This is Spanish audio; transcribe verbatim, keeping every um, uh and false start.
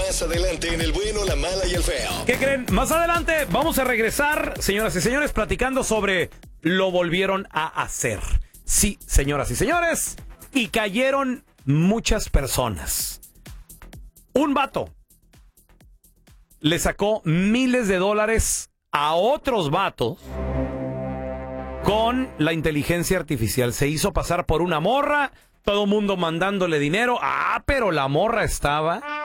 más adelante en El Bueno, la Mala y el Feo. ¿Qué creen? Más adelante vamos a regresar, señoras y señores, platicando sobre lo volvieron a hacer. Sí, señoras y señores, y cayeron muchas personas. Un vato le sacó miles de dólares a otros vatos con la inteligencia artificial. Se hizo pasar por una morra, todo mundo mandándole dinero. Ah, pero la morra estaba